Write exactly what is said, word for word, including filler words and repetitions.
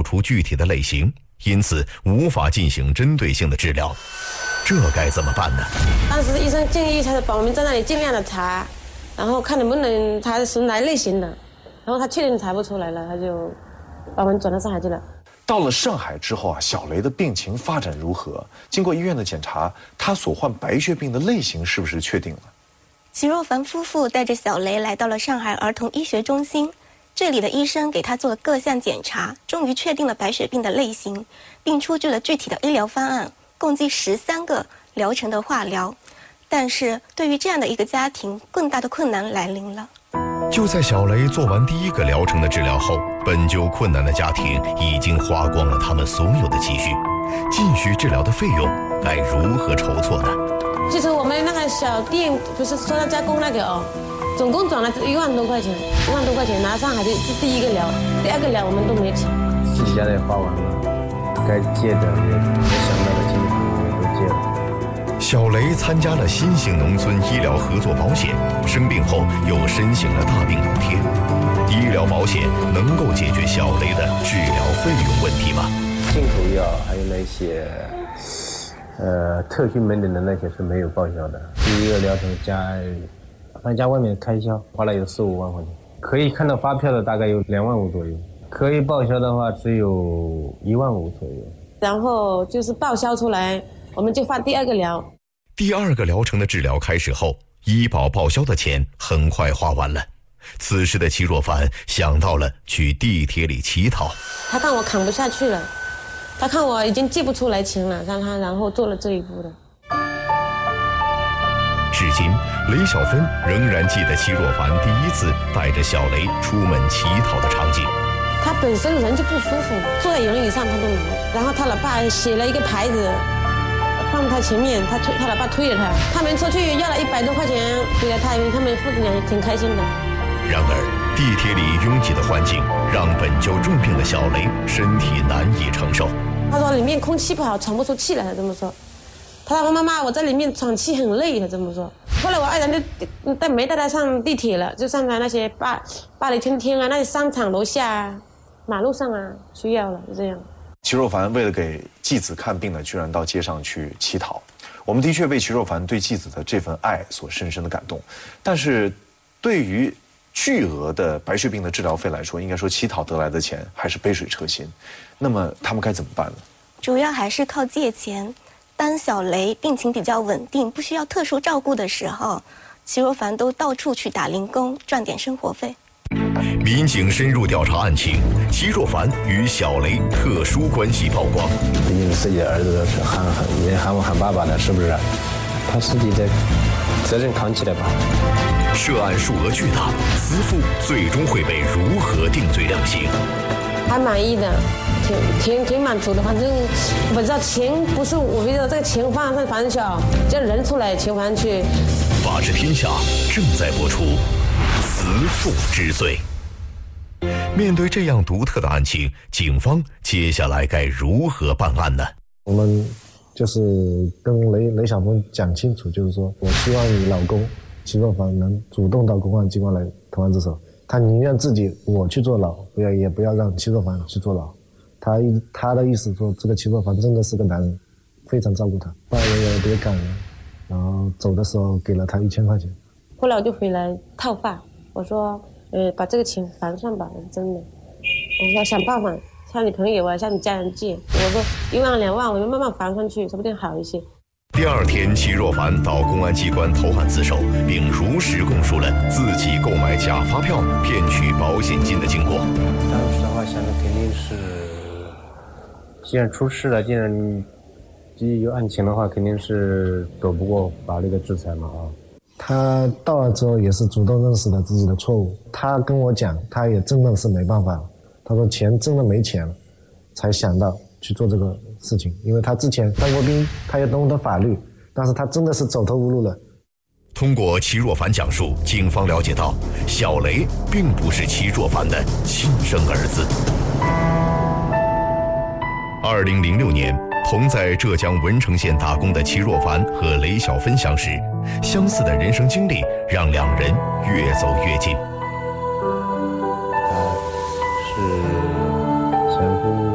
出具体的类型，因此无法进行针对性的治疗。这该怎么办呢？ 当时医生建议他把我们在那里尽量的查，然后看能不能查出哪类型的，然后他确定查不出来了，他就把我们转到上海去了。 到了上海之后啊，小雷的病情发展如何？经过医院的检查，他所患白血病的类型是不是确定了？ 齐若凡夫妇带着小雷来到了上海儿童医学中心，这里的医生给他做了各项检查，终于确定了白血病的类型，并出具了具体的医疗方案，共计十三个疗程的化疗。但是对于这样的一个家庭，更大的困难来临了。 就在小雷做完第一个疗程的治疗后，本就困难的家庭已经花光了他们所有的积蓄，继续治疗的费用该如何筹措呢？ 其实我们那个小店不是说要加工那个哦，总共转了一万多块钱，一万多块钱拿上海的是第一个疗，第二个疗我们都没钱， 自己家的也花完了，该借的也也想到的金额也都借了。 小雷参加了新型农村医疗合作保险，生病后又申请了大病补贴。医疗保险能够解决小雷的治疗费用问题吗？ 进口药还有那些呃特需门诊的那些是没有报销的。第一个疗程加反加外面开销花了有四五万块钱，可以看到发票的大概有两万五左右，可以报销的话只有一万五左右。 然后就是报销出来，我们就换第二个疗。 第二个疗程的治疗开始后，医保报销的钱很快花完了。此时的齐若凡想到了去地铁里乞讨。 他看我扛不下去了，他看我已经借不出来钱了，让他然后做了这一步的。 至今，雷小芬仍然记得齐若凡第一次带着小雷出门乞讨的场景。 他本身人就不舒服，坐在轮椅上他都能。然后他老爸写了一个牌子放他前面，他推他老爸推着他，他们出去要了一百多块钱回来，他他们父子俩也挺开心的。 然而，地铁里拥挤的环境让本就重病的小雷身体难以承受。 他说里面空气不好，喘不出气来，他这么说。他说妈妈，我在里面喘气很累，他这么说。后来我爱人就带没带他上地铁了，就上他那些巴巴黎天天啊，那些商场楼下啊，马路上啊需要了，就这样。 齐若凡为了给继子看病呢，居然到街上去乞讨。我们的确为齐若凡对继子的这份爱所深深的感动，但是对于巨额的白血病的治疗费来说，应该说乞讨得来的钱还是杯水车薪。那么他们该怎么办呢？ 主要还是靠借钱。当小雷病情比较稳定，不需要特殊照顾的时候，齐若凡都到处去打零工，赚点生活费。 民警深入调查案情，齐若凡与小雷特殊关系曝光。 毕竟自己的儿子是喊喊也喊我喊爸爸的，是不是？他自己的责任扛起来吧。 涉案数额巨大，慈父最终会被如何定罪量刑？ 还满意的，挺挺挺满足的。反正我知道钱不是，我觉得这个钱放上反正小，叫人出来钱还去。 法治天下正在播出。慈父之罪。面对这样独特的案情，警方接下来该如何办案呢？ 我们就是跟雷雷小芬讲清楚，就是说我希望你老公齐若凡能主动到公安机关来投案自首，他宁愿自己我去坐牢，不要也不要让齐若凡去坐牢。他一他的意思说，这个齐若凡真的是个男人，非常照顾他，爸爸也别感人。然后走的时候给了他一千块钱。 后来我就回来套话，我说，呃，把这个钱还上吧，真的。我说想办法向你朋友啊，向你家人借。我说一万两万，我就慢慢还上去，说不定好一些。 第二天，齐若凡到公安机关投案自首，并如实供述了自己购买假发票骗取保险金的经过。 当时的话想的肯定是，既然出事了，既然既有案情的话，肯定是躲不过法律的制裁嘛啊。 他到了之后也是主动认识了自己的错误，他跟我讲，他也真的是没办法了。他说钱真的没钱了，才想到去做这个事情。因为他之前当过兵，他也懂得法律，但是他真的是走投无路了。 通过齐若凡讲述，警方了解到小雷并不是齐若凡的亲生儿子。二零零六年，同在浙江文成县打工的齐若凡和雷小芬相识，相似的人生经历让两人越走越近。